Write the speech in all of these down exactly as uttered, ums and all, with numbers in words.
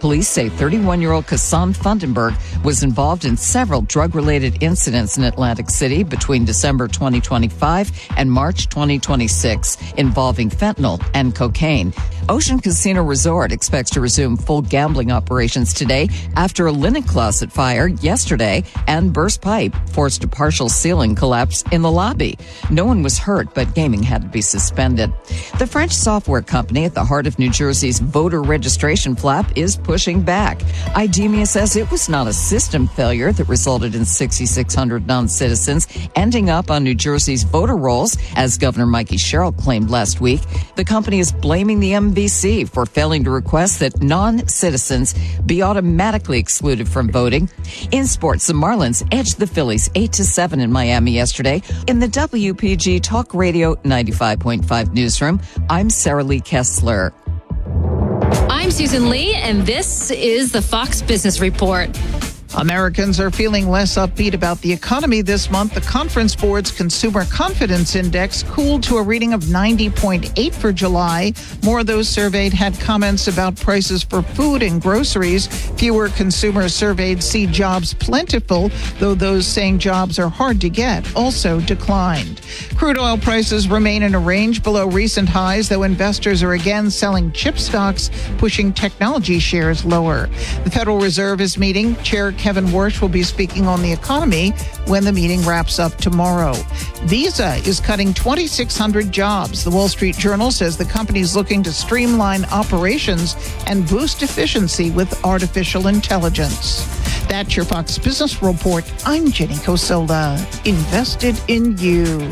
Police say thirty-one-year-old Kassan Fundenberg was involved in several drug-related incidents in Atlantic City between December twenty twenty-five and March twenty twenty-six, involving fentanyl and cocaine. Ocean Casino Resort expects to resume full gambling operations today after a linen closet fire yesterday and burst pipe forced a partial ceiling collapse in the lobby. No one was hurt, but gaming had to be suspended. The French software company at the heart of New Jersey's voter registration flap is pushing back. IDEMIA says it was not a system failure that resulted in six thousand six hundred non-citizens ending up on New Jersey's voter rolls, as Governor Mikey Sherrill claimed last week. The company is blaming the M V C for failing to request that non-citizens be automatically excluded from voting. In sports, the Marlins edged the Phillies eight to seven in Miami yesterday. In the W P G Talk Radio ninety-five point five newsroom, I'm Sarah Lee Kessler. I'm Susan Lee, and this is the Fox Business Report. Americans are feeling less upbeat about the economy this month. The Conference Board's Consumer Confidence Index cooled to a reading of ninety point eight for July. More of those surveyed had comments about prices for food and groceries. Fewer consumers surveyed see jobs plentiful, though those saying jobs are hard to get also declined. Crude oil prices remain in a range below recent highs, though investors are again selling chip stocks, pushing technology shares lower. The Federal Reserve is meeting. Chair Kevin Warsh will be speaking on the economy when the meeting wraps up tomorrow. Visa is cutting twenty-six hundred jobs. The Wall Street Journal says the company is looking to streamline operations and boost efficiency with artificial intelligence. That's your Fox Business Report. I'm Jenny Cosola. Invested in you.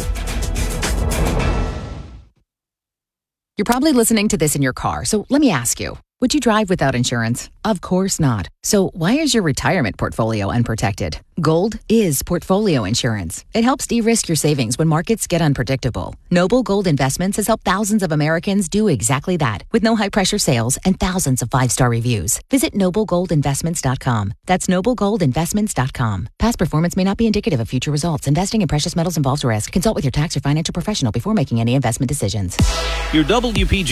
You're probably listening to this in your car, so let me ask you. Would you drive without insurance? Of course not. So why is your retirement portfolio unprotected? Gold is portfolio insurance. It helps de-risk your savings when markets get unpredictable. Noble Gold Investments has helped thousands of Americans do exactly that with no high-pressure sales and thousands of five-star reviews. Visit noble gold investments dot com. That's noble gold investments dot com. Past performance may not be indicative of future results. Investing in precious metals involves risk. Consult with your tax or financial professional before making any investment decisions. Your W P G